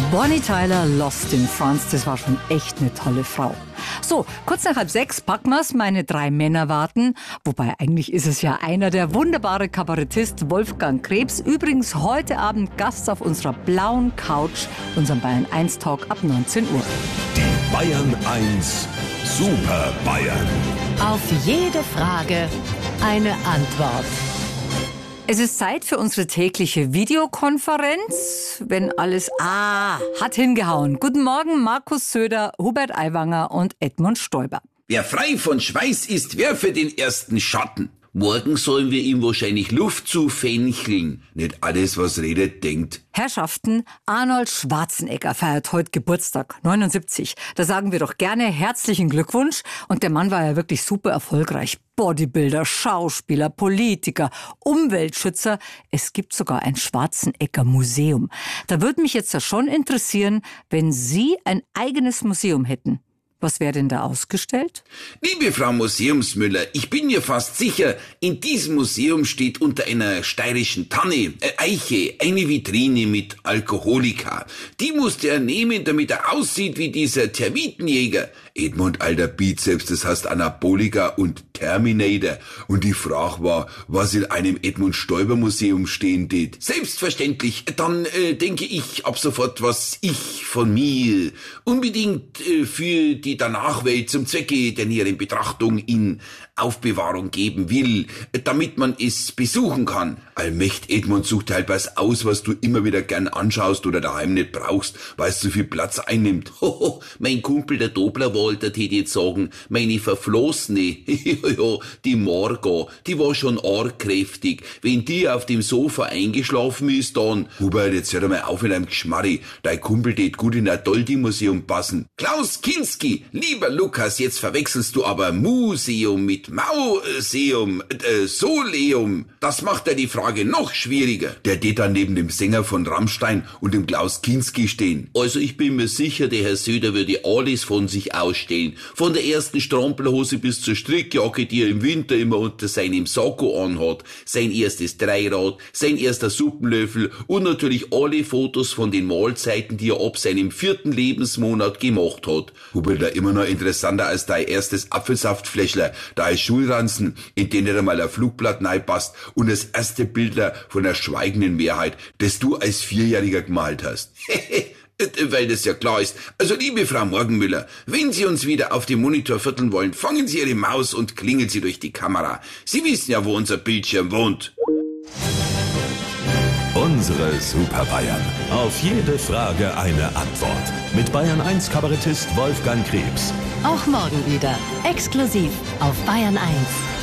Bonnie Tyler, Lost in France, das war schon echt eine tolle Frau. So, kurz nach 5:30 packen wir's, meine 3 Männer warten. Wobei, eigentlich ist es ja einer, der wunderbare Kabarettist Wolfgang Krebs. Übrigens heute Abend Gast auf unserer blauen Couch, unserem Bayern 1 Talk ab 19 Uhr. Die Bayern 1 Super Bayern. Auf jede Frage eine Antwort. Es ist Zeit für unsere tägliche Videokonferenz, wenn alles hat hingehauen. Guten Morgen, Markus Söder, Hubert Aiwanger und Edmund Stoiber. Wer frei von Schweiß ist, werfe den ersten Schatten. Morgen sollen wir ihm wahrscheinlich Luft zufäncheln. Nicht alles, was redet, denkt. Herrschaften, Arnold Schwarzenegger feiert heute Geburtstag, 79. Da sagen wir doch gerne herzlichen Glückwunsch. Und der Mann war ja wirklich super erfolgreich. Bodybuilder, Schauspieler, Politiker, Umweltschützer. Es gibt sogar ein Schwarzenegger-Museum. Da würde mich jetzt ja schon interessieren, wenn Sie ein eigenes Museum hätten. Was wäre denn da ausgestellt? Liebe Frau Museumsmüller, ich bin mir fast sicher, in diesem Museum steht unter einer steirischen Tanne, Eiche, eine Vitrine mit Alkoholika. Die musste er nehmen, damit er aussieht wie dieser Termitenjäger. Edmund, alter Bizeps, das heißt Anabolika und Terminator. Und die Frage war, was in einem Edmund Stoiber Museum stehen tät. Selbstverständlich, dann denke ich ab sofort, was ich von mir unbedingt für die Danachwelt zum Zwecke der näheren Betrachtung in Aufbewahrung geben will, damit man es besuchen kann. Allmächt, Edmund, sucht halt was aus, was du immer wieder gern anschaust oder daheim nicht brauchst, weil es zu viel Platz einnimmt. Hoho, mein Kumpel, der Dobler-Walter, tät jetzt sagen, meine Verflossene, die Margot, die war schon arg kräftig. Wenn die auf dem Sofa eingeschlafen ist, dann... Hubert, jetzt hör doch mal auf mit einem Geschmarri. Dein Kumpel tät gut in ein Doldi-Museum passen. Klaus Kinski, lieber Lukas, jetzt verwechselst du aber Museum mit Mauseum, Soleum. Das macht ja die Frage noch schwieriger. Der tät dann neben dem Sänger von Rammstein und dem Klaus Kinski stehen. Also ich bin mir sicher, der Herr Söder würde alles von sich ausstellen. Von der ersten Strampelhose bis zur Strickjacke, die er im Winter immer unter seinem Sakko anhat, sein erstes Dreirad, sein erster Suppenlöffel und natürlich alle Fotos von den Mahlzeiten, die er ab seinem 4. Lebensmonat gemacht hat. Hubert, da immer noch interessanter als dein erstes Apfelsaftfläschler, dein Schulranzen, in den nicht einmal ein Flugblatt reinpasst und das erste Bildler von der schweigenden Mehrheit, das du als 4-Jähriger gemalt hast. Weil das ja klar ist. Also liebe Frau Morgenmüller, wenn Sie uns wieder auf dem Monitor vierteln wollen, fangen Sie Ihre Maus und klingeln Sie durch die Kamera. Sie wissen ja, wo unser Bildschirm wohnt. Unsere Super Bayern. Auf jede Frage eine Antwort. Mit Bayern 1 Kabarettist Wolfgang Krebs. Auch morgen wieder. Exklusiv auf Bayern 1.